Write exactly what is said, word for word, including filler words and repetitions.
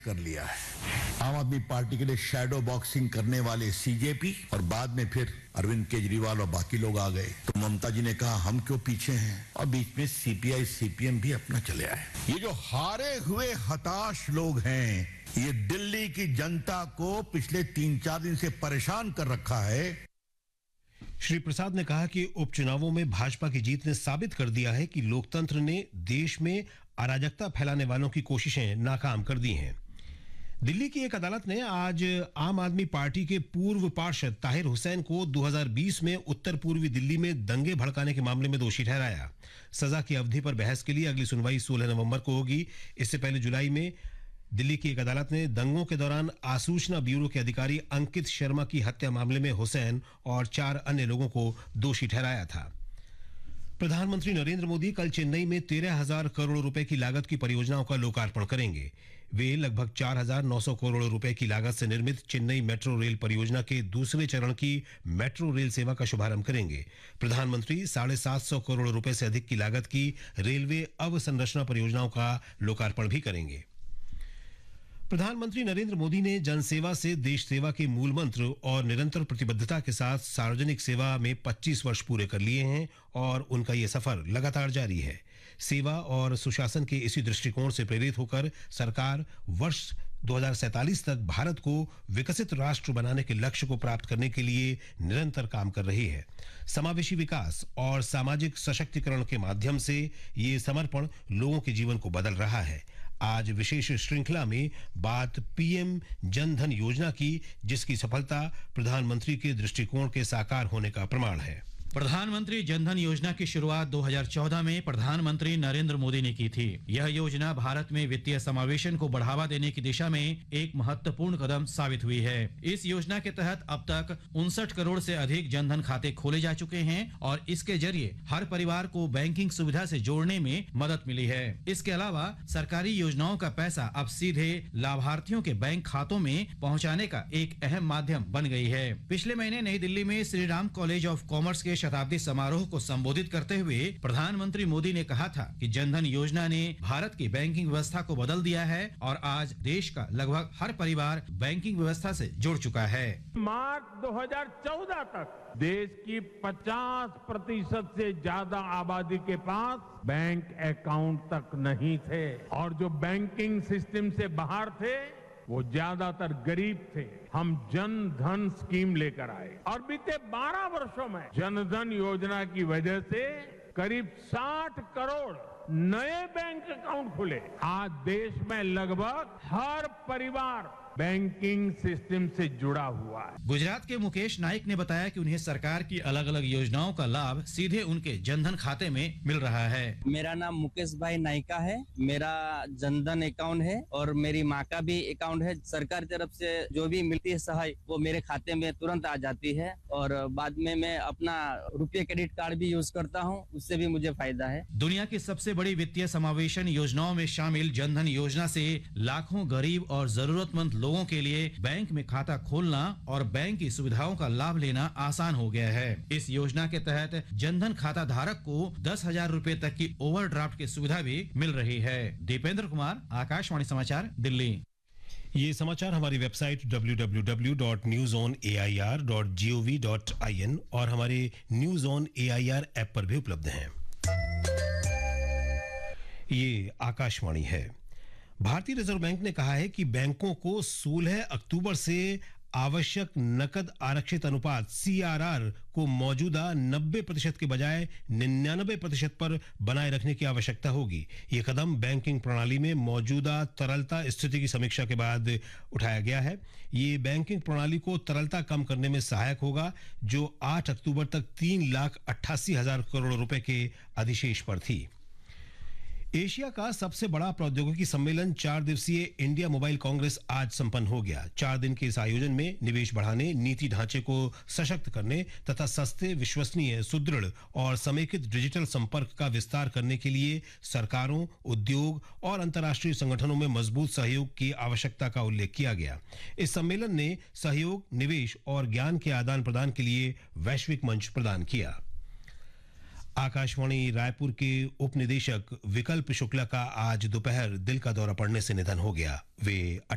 कर लिया है। आम आदमी पार्टी के लिए शैडो बॉक्सिंग करने वाले सीजेपी और बाद में फिर अरविंद केजरीवाल और बाकी लोग आ गए तो ममता जी ने कहा हम क्यों पीछे हैं और बीच में सीपीआई सीपीएम भी अपना चले आए। ये जो हारे हुए हताश लोग हैं ये दिल्ली की जनता को पिछले तीन चार दिन से परेशान कर रखा है। श्री प्रसाद ने कहा कि उपचुनावों में भाजपा की जीत ने साबित कर दिया है कि लोकतंत्र ने देश में अराजकता फैलाने वालों की कोशिशें नाकाम कर दी हैं। दिल्ली की एक अदालत ने आज आम आदमी पार्टी के पूर्व पार्षद ताहिर हुसैन को दो हज़ार बीस में उत्तर पूर्वी दिल्ली में दंगे भड़काने के मामले में दोषी ठहराया। सजा की अवधि पर बहस के लिए अगली सुनवाई सोलह नवंबर को होगी। इससे पहले जुलाई में दिल्ली की एक अदालत ने दंगों के दौरान आसूचना ब्यूरो के अधिकारी अंकित शर्मा की हत्या मामले में हुसैन और चार अन्य लोगों को दोषी ठहराया था। प्रधानमंत्री नरेंद्र मोदी कल चेन्नई में तेरह हजार करोड़ रुपए की लागत की परियोजनाओं का लोकार्पण करेंगे। वे लगभग चार हजार नौ सौ करोड़ रुपए की लागत से निर्मित चेन्नई मेट्रो रेल परियोजना के दूसरे चरण की मेट्रो रेल सेवा का शुभारंभ करेंगे। प्रधानमंत्री साढ़े सात सौ करोड़ रुपए से अधिक की लागत की रेलवे अवसंरचना परियोजनाओं का लोकार्पण भी करेंगे। प्रधानमंत्री नरेंद्र मोदी ने जनसेवा से देश सेवा के मूल मंत्र और निरंतर प्रतिबद्धता के साथ सार्वजनिक सेवा में पच्चीस वर्ष पूरे कर लिए हैं और उनका ये सफर लगातार जारी है। सेवा और सुशासन के इसी दृष्टिकोण से प्रेरित होकर सरकार वर्ष दो हज़ार सैंतालीस तक भारत को विकसित राष्ट्र बनाने के लक्ष्य को प्राप्त करने के लिए निरंतर काम कर रही है। समावेशी विकास और सामाजिक सशक्तिकरण के माध्यम से ये समर्पण लोगों के जीवन को बदल रहा है। आज विशेष श्रृंखला में बात पीएम जन धन योजना की, जिसकी सफलता प्रधानमंत्री के दृष्टिकोण के साकार होने का प्रमाण है। प्रधानमंत्री जनधन योजना की शुरुआत दो हज़ार चौदह में प्रधानमंत्री नरेंद्र मोदी ने की थी। यह योजना भारत में वित्तीय समावेशन को बढ़ावा देने की दिशा में एक महत्वपूर्ण कदम साबित हुई है। इस योजना के तहत अब तक उनसठ करोड़ से अधिक जनधन खाते खोले जा चुके हैं और इसके जरिए हर परिवार को बैंकिंग सुविधा से जोड़ने में मदद मिली है। इसके अलावा सरकारी योजनाओं का पैसा अब सीधे लाभार्थियों के बैंक खातों में पहुँचाने का एक अहम माध्यम बन गई है। पिछले महीने नई दिल्ली में Shri Ram college of commerce के शताब्दी समारोह को संबोधित करते हुए प्रधानमंत्री मोदी ने कहा था कि जनधन योजना ने भारत की बैंकिंग व्यवस्था को बदल दिया है और आज देश का लगभग हर परिवार बैंकिंग व्यवस्था से जुड़ चुका है। मार्च दो हज़ार चौदह तक देश की पचास प्रतिशत से ज्यादा आबादी के पास बैंक अकाउंट तक नहीं थे और जो बैंकिंग सिस्टम से बाहर थे वो ज्यादातर गरीब थे। हम जन धन स्कीम लेकर आए और बीते बारह वर्षों में जन धन योजना की वजह से करीब साठ करोड़ नए बैंक अकाउंट खुले। आज देश में लगभग हर परिवार बैंकिंग सिस्टम से जुड़ा हुआ है। गुजरात के मुकेश नाइक ने बताया कि उन्हें सरकार की अलग अलग योजनाओं का लाभ सीधे उनके जनधन खाते में मिल रहा है। मेरा नाम मुकेश भाई नाइका है। मेरा जनधन अकाउंट है और मेरी माँ का भी अकाउंट है। सरकार की तरफ से जो भी मिलती है सहाय वो मेरे खाते में तुरंत आ जाती है और बाद में मैं अपना रुपये क्रेडिट कार्ड भी यूज करता हूँ, उससे भी मुझे फायदा है। दुनिया की सबसे बड़ी वित्तीय समावेशन योजनाओं में शामिल जनधन योजना से लाखों गरीब और जरूरतमंद लोगों के लिए बैंक में खाता खोलना और बैंक की सुविधाओं का लाभ लेना आसान हो गया है। इस योजना के तहत जनधन खाता धारक को दस हजार रूपए तक की ओवरड्राफ्ट की सुविधा भी मिल रही है। दीपेंद्र कुमार, आकाशवाणी समाचार, दिल्ली। ये समाचार हमारी website W W W dot news on A I R dot G O V dot I N और हमारे news on A I R app पर भी उपलब्ध हैं। ये आकाशवाणी है। भारतीय रिजर्व बैंक ने कहा है कि बैंकों को सोलह अक्टूबर से आवश्यक नकद आरक्षित अनुपात सी आर आर को मौजूदा नब्बे प्रतिशत के बजाय निन्यानबे प्रतिशत पर बनाए रखने की आवश्यकता होगी। ये कदम बैंकिंग प्रणाली में मौजूदा तरलता स्थिति की समीक्षा के बाद उठाया गया है। ये बैंकिंग प्रणाली को तरलता कम करने में सहायक होगा, जो आठ अक्टूबर तक तीन लाख अट्ठासी हजार करोड़ रुपए के अधिशेष पर थी। एशिया का सबसे बड़ा प्रौद्योगिकी सम्मेलन चार दिवसीय इंडिया मोबाइल कांग्रेस आज संपन्न हो गया। चार दिन के इस आयोजन में निवेश बढ़ाने, नीति ढांचे को सशक्त करने तथा सस्ते, विश्वसनीय, सुदृढ़ और समेकित डिजिटल संपर्क का विस्तार करने के लिए सरकारों, उद्योग और अंतर्राष्ट्रीय संगठनों में मजबूत सहयोग की आवश्यकता का उल्लेख किया गया। इस सम्मेलन ने सहयोग, निवेश और ज्ञान के आदान प्रदान के लिए वैश्विक मंच प्रदान किया। आकाशवाणी रायपुर के उप निदेशक विकल्प शुक्ला का आज दोपहर दिल का दौरा पड़ने से निधन हो गया। वे